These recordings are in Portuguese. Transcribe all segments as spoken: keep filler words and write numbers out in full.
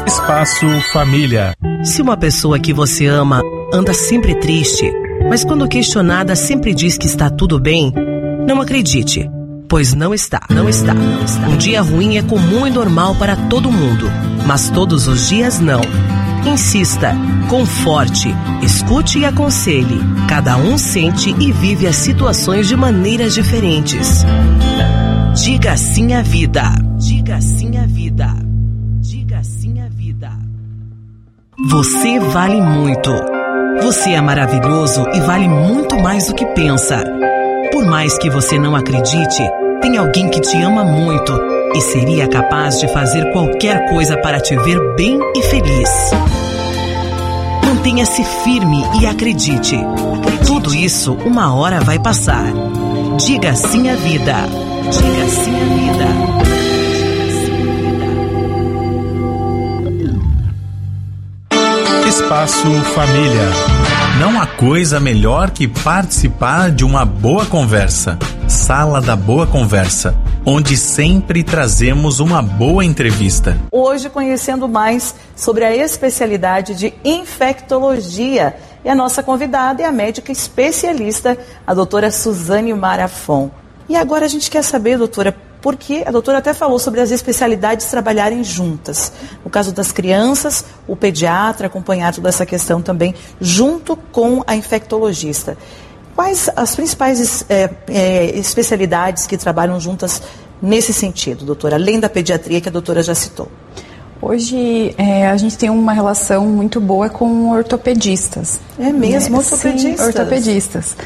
Espaço Família. Se uma pessoa que você ama anda sempre triste, mas quando questionada sempre diz que está tudo bem, não acredite, pois não está, não está, não está. Um dia ruim é comum e normal para todo mundo, mas todos os dias não. Insista, conforte, escute e aconselhe. Cada um sente e vive as situações de maneiras diferentes. Diga sim à vida. Diga sim à vida. Diga sim à vida. Você vale muito. Você é maravilhoso e vale muito mais do que pensa. Por mais que você não acredite, tem alguém que te ama muito e seria capaz de fazer qualquer coisa para te ver bem e feliz. Mantenha-se firme e acredite. Tudo isso uma hora vai passar. Diga sim à vida. Diga sim à vida. Espaço Família. Não há coisa melhor que participar de uma boa conversa. Sala da Boa Conversa, onde sempre trazemos uma boa entrevista. Hoje conhecendo mais sobre a especialidade de infectologia. E a nossa convidada é a médica especialista, a doutora Suzane Marafon. E agora a gente quer saber, doutora, porque a doutora até falou sobre as especialidades trabalharem juntas. No caso das crianças, o pediatra acompanhar toda essa questão também, junto com a infectologista. Quais as principais é, é, especialidades que trabalham juntas nesse sentido, doutora, além da pediatria que a doutora já citou? Hoje é, a gente tem uma relação muito boa com ortopedistas. É mesmo, é, ortopedistas? Sim, ortopedistas.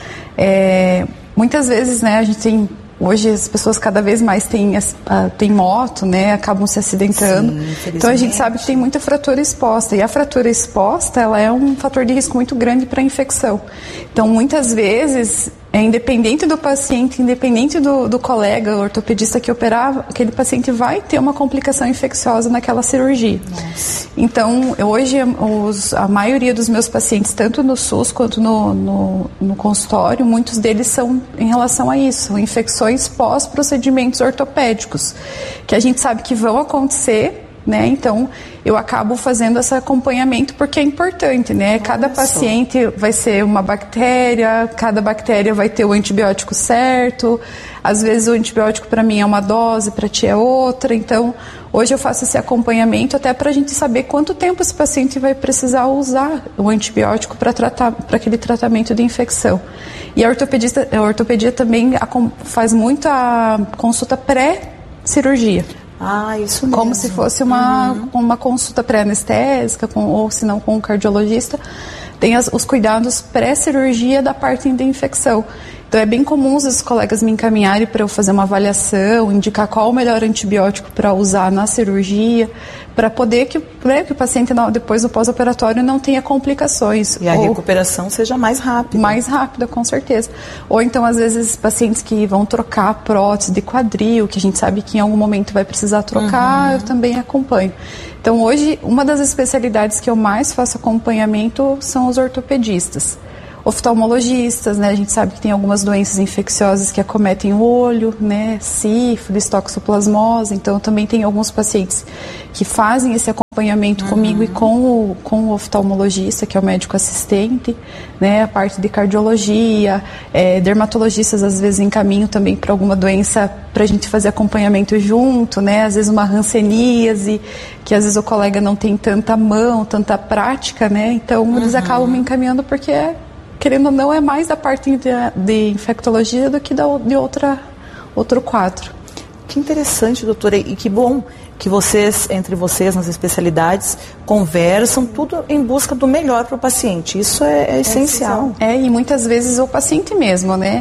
É, muitas vezes, né, a gente tem... Hoje as pessoas cada vez mais têm, têm moto, né, acabam se acidentando. Sim, então a gente sabe que tem muita fratura exposta. E a fratura exposta, ela é um fator de risco muito grande para a infecção. Então muitas vezes, é independente do paciente, independente do, do colega, o ortopedista que operava, aquele paciente vai ter uma complicação infecciosa naquela cirurgia. Nossa. Então hoje os, a maioria dos meus pacientes, tanto no SUS quanto no, no, no consultório, muitos deles são em relação a isso, infecções pós-procedimentos ortopédicos, que a gente sabe que vão acontecer, né? Então, eu acabo fazendo esse acompanhamento porque é importante, né? Cada paciente vai ser uma bactéria, cada bactéria vai ter o antibiótico certo, às vezes o antibiótico para mim é uma dose, para ti é outra, então hoje eu faço esse acompanhamento até para a gente saber quanto tempo esse paciente vai precisar usar o antibiótico para tratar, para aquele tratamento de infecção. E a ortopedista, a ortopedia também faz muito a consulta pré-cirurgia. Ah, isso mesmo. Como se fosse uma, uhum. uma consulta pré-anestésica, com, ou se não com um cardiologista. Tem as, os cuidados pré-cirurgia da parte da infecção. Então é bem comum os colegas me encaminharem para eu fazer uma avaliação, indicar qual o melhor antibiótico para usar na cirurgia, para poder que, né, que o paciente depois do pós-operatório não tenha complicações. E a ou, recuperação seja mais rápida. Mais rápida, com certeza. Ou então, às vezes, pacientes que vão trocar prótese de quadril, que a gente sabe que em algum momento vai precisar trocar, uhum. eu também acompanho. Então hoje, uma das especialidades que eu mais faço acompanhamento são os ortopedistas. Oftalmologistas, né? A gente sabe que tem algumas doenças infecciosas que acometem o olho, né? Sífilis, toxoplasmose. Então, também tem alguns pacientes que fazem esse acompanhamento uhum. comigo e com o, com o oftalmologista, que é o médico assistente, né? A parte de cardiologia, é, dermatologistas às vezes encaminham também para alguma doença para a gente fazer acompanhamento junto, né? Às vezes uma hanseníase, que às vezes o colega não tem tanta mão, tanta prática, né? Então, uhum. eles acabam me encaminhando porque é querendo ou não, é mais da parte de, de infectologia do que da, de outra, outro quadro. Que interessante, doutora, e que bom que vocês, entre vocês nas especialidades, conversam tudo em busca do melhor para o paciente. Isso é, é, é essencial. É, e muitas vezes o paciente mesmo, né?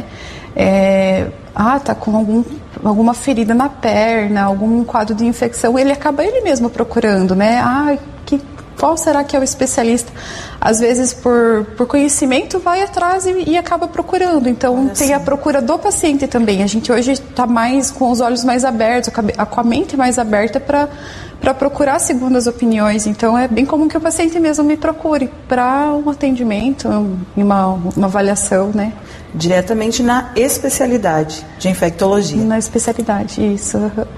É, ah, tá com algum, alguma ferida na perna, algum quadro de infecção, ele acaba ele mesmo procurando, né? Ah, que qual será que é o especialista? Às vezes, por, por conhecimento, vai atrás e, e acaba procurando. Então, Olha tem assim. a procura do paciente também. A gente hoje está mais com os olhos mais abertos, com a mente mais aberta para para procurar segundas opiniões. Então, é bem comum que o paciente mesmo me procure para um atendimento, uma, uma avaliação, né? Diretamente na especialidade de infectologia. Na especialidade, isso.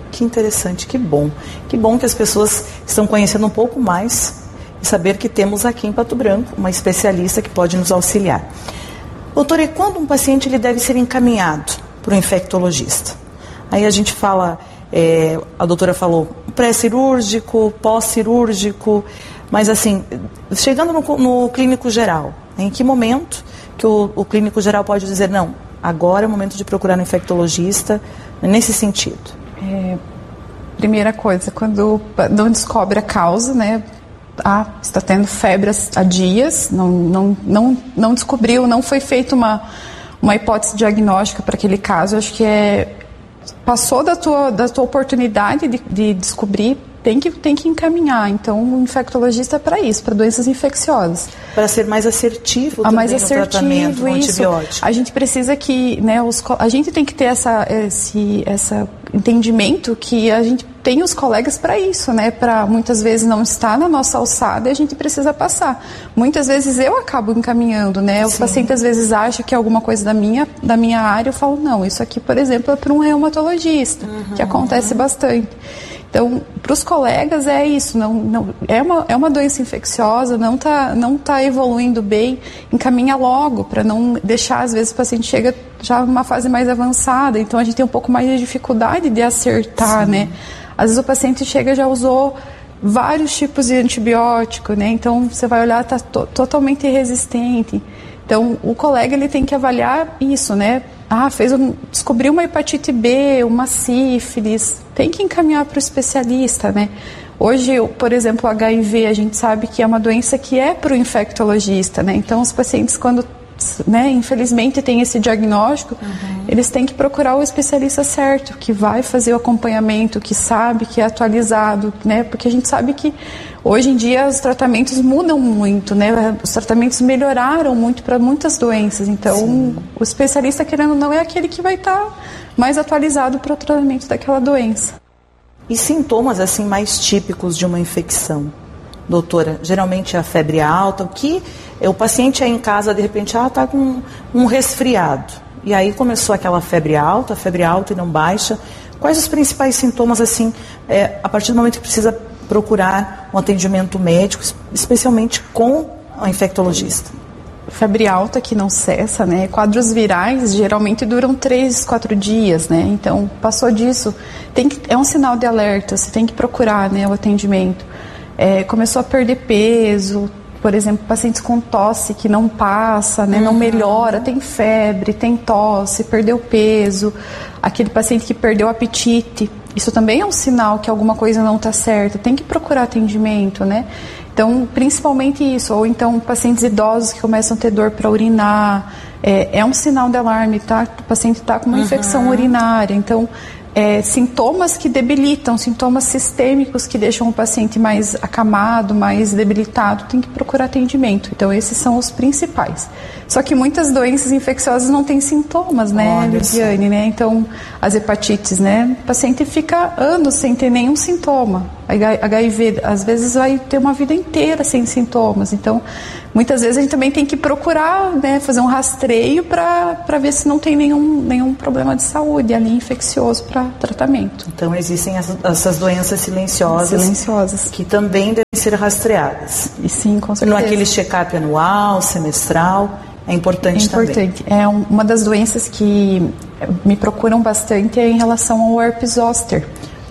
Que interessante, que bom. Que bom que as pessoas estão conhecendo um pouco mais e saber que temos aqui em Pato Branco uma especialista que pode nos auxiliar. Doutora, e quando um paciente ele deve ser encaminhado para o infectologista? Aí a gente fala, é, a doutora falou pré-cirúrgico, pós-cirúrgico, mas assim, chegando no, no clínico geral, em que momento que o, o clínico geral pode dizer, não, agora é o momento de procurar um infectologista, nesse sentido? É, primeira coisa, quando não descobre a causa, né? Ah, está tendo febre há dias, não, não, não, não descobriu, não foi feita uma, uma hipótese diagnóstica para aquele caso. Acho que é, passou da tua, da tua oportunidade de, de descobrir, tem que, tem que encaminhar. Então, o infectologista é para isso, para doenças infecciosas. Para ser mais assertivo a também mais no assertivo, tratamento com isso. antibiótico. A gente precisa que, né, os, a gente tem que ter essa, esse essa entendimento que a gente tem os colegas para isso, né? Para muitas vezes não estar na nossa alçada e a gente precisa passar. Muitas vezes eu acabo encaminhando, né? O Sim. paciente às vezes acha que é alguma coisa da minha, da minha área, eu falo, não, isso aqui, por exemplo, é para um reumatologista, uhum. que acontece bastante. Então, para os colegas é isso, não, não, é, uma, é uma doença infecciosa, não está não tá evoluindo bem, encaminha logo, para não deixar, às vezes o paciente chega já numa fase mais avançada, então a gente tem um pouco mais de dificuldade de acertar, Sim. né? Às vezes o paciente chega e já usou vários tipos de antibiótico, né? Então você vai olhar, está to- totalmente resistente. Então o colega ele tem que avaliar isso, né? Ah, fez um, descobriu uma hepatite B, uma sífilis, tem que encaminhar para o especialista, né? Hoje, por exemplo, o H I V, a gente sabe que é uma doença que é para o infectologista, né? Então, os pacientes, quando, né, infelizmente, tem esse diagnóstico, uhum. eles têm que procurar o especialista certo, que vai fazer o acompanhamento, que sabe, que é atualizado, né? Porque a gente sabe que hoje em dia os tratamentos mudam muito, né? Os tratamentos melhoraram muito para muitas doenças. Então, Sim. o especialista, querendo ou não, é aquele que vai estar mais atualizado para o tratamento daquela doença. E sintomas assim mais típicos de uma infecção, doutora? Geralmente é a febre alta, o que o paciente aí em casa, de repente, ah, está com um resfriado. E aí começou aquela febre alta, febre alta e não baixa. Quais os principais sintomas, assim, é, a partir do momento que precisa procurar um atendimento médico, especialmente com a infectologista? Febre alta que não cessa, né? Quadros virais geralmente duram três, quatro dias, né? Então, passou disso, tem que, é um sinal de alerta, você tem que procurar, né, o atendimento. É, começou a perder peso, por exemplo, pacientes com tosse que não passa, né, não melhora, tem febre, tem tosse, perdeu peso, aquele paciente que perdeu o apetite, isso também é um sinal que alguma coisa não está certa, tem que procurar atendimento, né? Então, principalmente isso, ou então pacientes idosos que começam a ter dor para urinar, é, é um sinal de alarme, tá? O paciente está com uma uhum. infecção urinária, então, é, sintomas que debilitam, sintomas sistêmicos que deixam o paciente mais acamado, mais debilitado, tem que procurar atendimento. Então, esses são os principais. Só que muitas doenças infecciosas não têm sintomas, né, Lidiane, né? Então, as hepatites, né? O paciente fica anos sem ter nenhum sintoma. H I V, às vezes, vai ter uma vida inteira sem sintomas. Então, muitas vezes a gente também tem que procurar, né, fazer um rastreio para ver se não tem nenhum, nenhum problema de saúde ali infeccioso para tratamento. Então, existem essas, essas doenças silenciosas, silenciosas que também devem ser rastreadas. E sim, com certeza. No aquele check-up anual, semestral, é importante, é importante. também. É um, uma das doenças que me procuram bastante é em relação ao herpes zoster.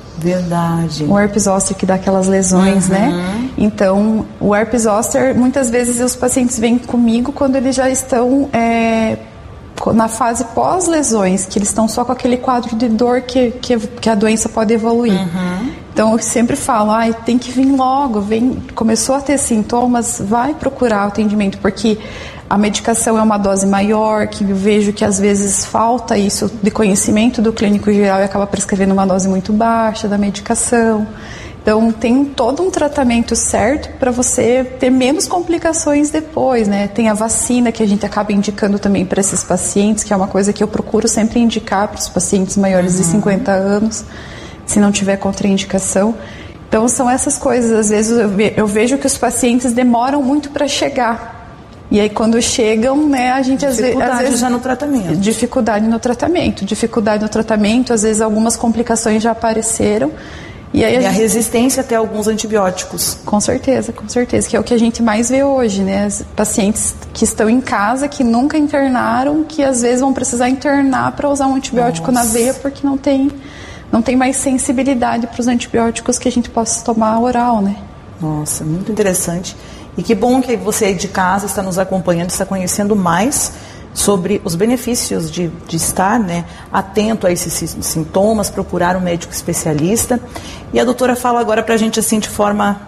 Verdade. O herpes zoster que dá aquelas lesões, uhum. né? Então, o herpes zoster, muitas vezes os pacientes vêm comigo quando eles já estão é, na fase pós-lesões, que eles estão só com aquele quadro de dor que, que, que a doença pode evoluir. Uhum. Então, eu sempre falo, ah, tem que vir logo, vem, começou a ter sintomas, vai procurar o atendimento, porque a medicação é uma dose maior, que eu vejo que às vezes falta isso de conhecimento do clínico geral e acaba prescrevendo uma dose muito baixa da medicação. Então, tem todo um tratamento certo para você ter menos complicações depois, né? Tem a vacina que a gente acaba indicando também para esses pacientes, que é uma coisa que eu procuro sempre indicar para os pacientes maiores uhum. de cinquenta anos, se não tiver contraindicação. Então, são essas coisas. Às vezes eu vejo que os pacientes demoram muito para chegar. E aí quando chegam, né, a gente às vezes... Dificuldade às vezes, já no tratamento. Dificuldade no tratamento. Dificuldade no tratamento, às vezes algumas complicações já apareceram. E, aí a, e a gente... resistência até alguns antibióticos. Com certeza, com certeza. Que é o que a gente mais vê hoje, né? As pacientes que estão em casa, que nunca internaram, que às vezes vão precisar internar para usar um antibiótico Nossa. na veia porque não tem, não tem mais sensibilidade para os antibióticos que a gente possa tomar oral, né? Nossa, muito interessante. E que bom que você aí de casa está nos acompanhando, está conhecendo mais sobre os benefícios de, de estar, né, atento a esses sintomas, procurar um médico especialista. E a doutora fala agora para a gente, assim, de forma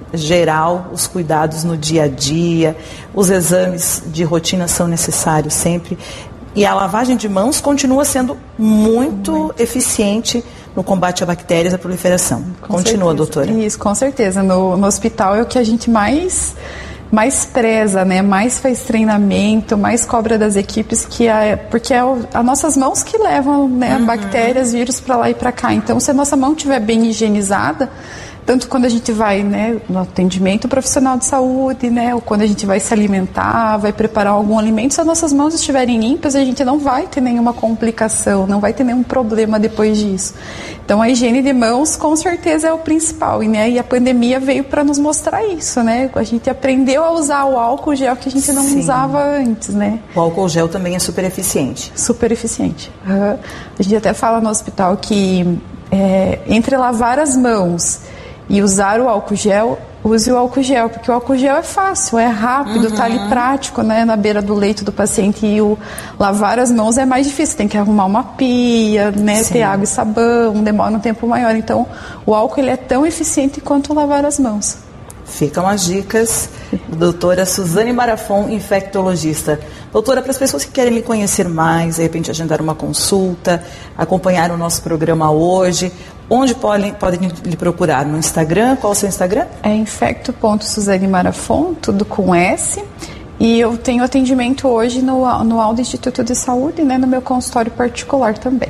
geral, os cuidados no dia a dia, os exames de rotina são necessários sempre. E a lavagem de mãos continua sendo muito, muito. eficiente no combate a bactérias e a proliferação. Com Continua, certeza. doutora. Isso, com certeza. No, no hospital é o que a gente mais... mais preza, né? Mais faz treinamento, mais cobra das equipes, que é, porque é o, as nossas mãos que levam, né, uhum. bactérias, vírus para lá e para cá. Então, se a nossa mão estiver bem higienizada, tanto quando a gente vai, né, no atendimento profissional de saúde, né, ou quando a gente vai se alimentar, vai preparar algum alimento, se as nossas mãos estiverem limpas, a gente não vai ter nenhuma complicação, não vai ter nenhum problema depois disso. Então, a higiene de mãos, com certeza, é o principal, e, né, e a pandemia veio para nos mostrar isso, né, a gente aprendeu a usar o álcool gel que a gente não Sim. usava antes, né. O álcool gel também é super eficiente. Super eficiente. Uhum. A gente até fala no hospital que é, entre lavar as mãos e usar o álcool gel, use o álcool gel, porque o álcool gel é fácil, é rápido, está uhum. ali prático, né, na beira do leito do paciente, e o lavar as mãos é mais difícil, tem que arrumar uma pia, né, Sim. ter água e sabão, demora um tempo maior. Então, o álcool ele é tão eficiente quanto lavar as mãos. Ficam as dicas, doutora Suzane Marafon, infectologista. Doutora, para as pessoas que querem lhe conhecer mais, de repente agendar uma consulta, acompanhar o nosso programa hoje, onde podem, podem lhe procurar? No Instagram? Qual é o seu Instagram? É infecto ponto suzane marafon, tudo com S. E eu tenho atendimento hoje no, no Aldo Instituto de Saúde, né, no meu consultório particular também.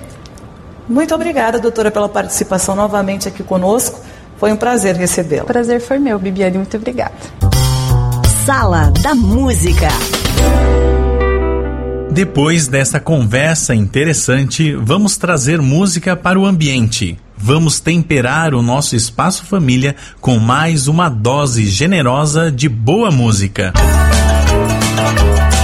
Muito obrigada, doutora, pela participação novamente aqui conosco. Foi um prazer recebê-la. O prazer foi meu, Bibiane. Muito obrigada. Sala da Música. Depois dessa conversa interessante, vamos trazer música para o ambiente. Vamos temperar o nosso espaço família com mais uma dose generosa de boa música.